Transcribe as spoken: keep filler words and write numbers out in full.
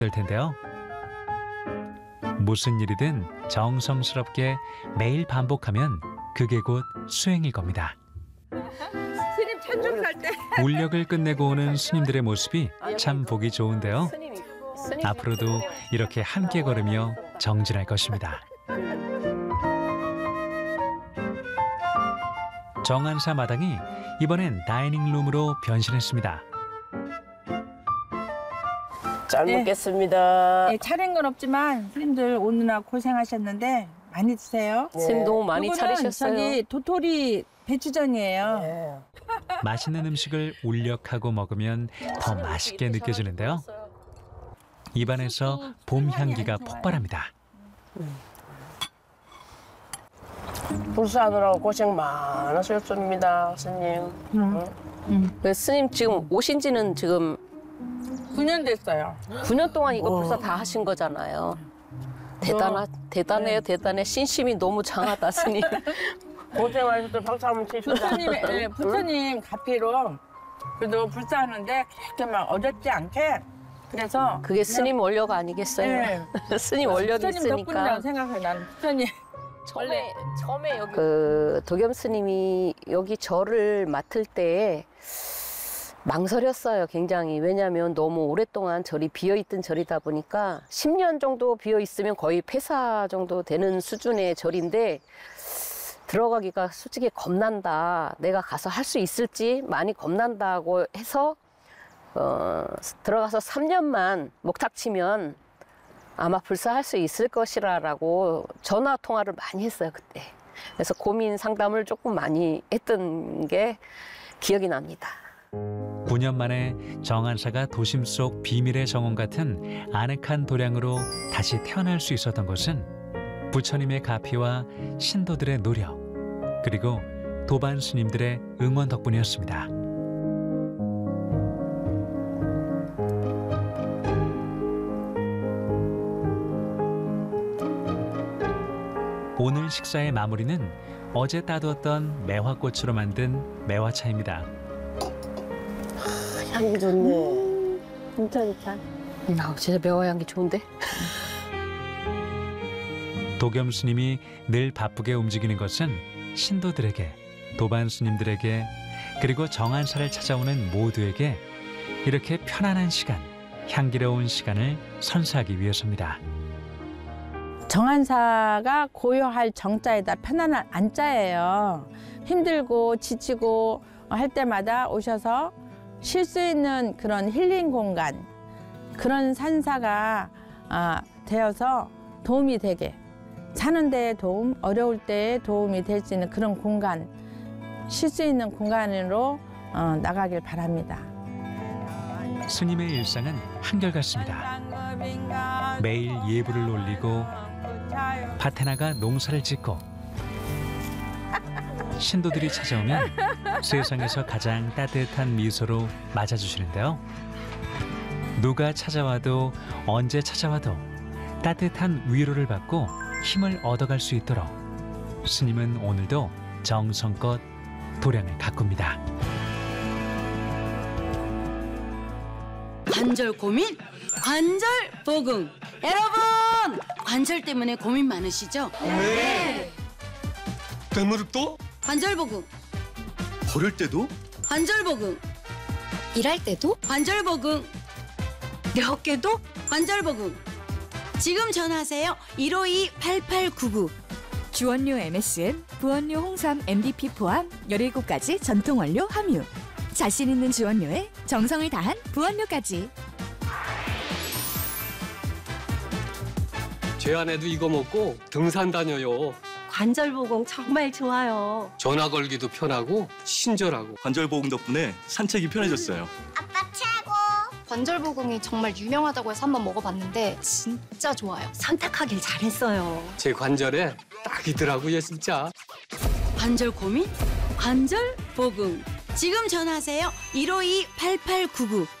될 텐데요. 무슨 일이든 정성스럽게 매일 반복하면 그게 곧 수행일 겁니다. 스님 천중 살 때. 울력을 끝내고 오는 스님들의 모습이 참 보기 좋은데요. 앞으로도 이렇게 함께 걸으며 정진할 것입니다. 정안사 마당이 이번엔 다이닝룸으로 변신했습니다. 잘 네. 먹겠습니다. 네, 차린 건 없지만 스님들 오느라 고생하셨는데 많이 드세요. 스님 너무 많이 요거는 차리셨어요. 저기 도토리 배추전이에요. 네. 맛있는 음식을 울력하고 먹으면 더 맛있게 느껴지는데요. 입안에서 봄 향기가 폭발합니다. 불사하느라고 고생 많으셨습니다, 스님. 음. 음. 그 스님 지금 오신 지는 지금 구 년 됐어요. 구 년 동안 이거 불사 다 하신 거잖아요. 대단하, 대단해요, 대단해. 신심이 너무 장하다, 스님. 고생하셨던 박수 한번 치시죠. 부처님, 예, 부처님 가피로 그래도 불사하는데 그렇게 막 어렵지 않게 그래서 그게 스님 원료가 아니겠어요? 네. 스님 원료도 부처님 덕분이라고 있으니까. 생각해 나는 부처님. 처음에, 처음에 여기 그 도겸 스님이 여기 절을 맡을 때 망설였어요, 굉장히. 왜냐하면 너무 오랫동안 절이 비어있던 절이다 보니까 십 년 정도 비어있으면 거의 폐사 정도 되는 수준의 절인데 들어가기가 솔직히 겁난다. 내가 가서 할 수 있을지 많이 겁난다고 해서 어, 들어가서 삼 년만 목탁 치면 아마 불사할 수 있을 것이라고 전화 통화를 많이 했어요, 그때. 그래서 고민 상담을 조금 많이 했던 게 기억이 납니다. 구 년 만에 정안사가 도심 속 비밀의 정원 같은 아늑한 도량으로 다시 태어날 수 있었던 것은 부처님의 가피와 신도들의 노력, 그리고 도반 스님들의 응원 덕분이었습니다. 오늘 식사의 마무리는 어제 따두었던 매화꽃으로 만든 매화차입니다. 향기 좋네. 진짜 좋다. 나 진짜 매화 향기 좋은데? 도겸 스님이 늘 바쁘게 움직이는 것은 신도들에게, 도반 스님들에게, 그리고 정안사를 찾아오는 모두에게 이렇게 편안한 시간, 향기로운 시간을 선사하기 위해서입니다. 정안사가 고요할 정자에다 편안한 안자예요. 힘들고 지치고 할 때마다 오셔서 쉴 수 있는 그런 힐링 공간, 그런 산사가 아, 되어서 도움이 되게, 사는 데에 도움, 어려울 때에 도움이 될 수 있는 그런 공간, 쉴 수 있는 공간으로 어, 나가길 바랍니다. 스님의 일상은 한결같습니다. 매일 예불을 올리고 밭에 나가 농사를 짓고 신도들이 찾아오면 세상에서 가장 따뜻한 미소로 맞아주시는데요. 누가 찾아와도 언제 찾아와도 따뜻한 위로를 받고 힘을 얻어갈 수 있도록 스님은 오늘도 정성껏 도량을 가꿉니다. 관절 고민? 관절 보금. 여러분! 관절 때문에 고민 많으시죠? 네. 백무릎도? 관절 보금. 걸을 때도? 관절 보금. 일할 때도? 관절 보금. 내 어깨도? 관절 보금. 지금 전화하세요. 일오이 팔팔구구. 주원료 엠에스엠, 부원료 홍삼 엠디피 포함 열일곱 가지 전통 원료 함유. 자신 있는 주원료에 정성을 다한 부원료까지. 제 아내도 이거 먹고 등산 다녀요. 관절보공 정말 좋아요. 전화 걸기도 편하고 친절하고. 관절보공 덕분에 산책이 편해졌어요. 아빠 최고! 관절보공이 정말 유명하다고 해서 한번 먹어봤는데 진짜 좋아요. 선택하길 잘했어요. 제 관절에 딱이더라고요, 진짜. 관절 고민? 관절 보금. 지금 전화하세요. 일오이 팔팔구구.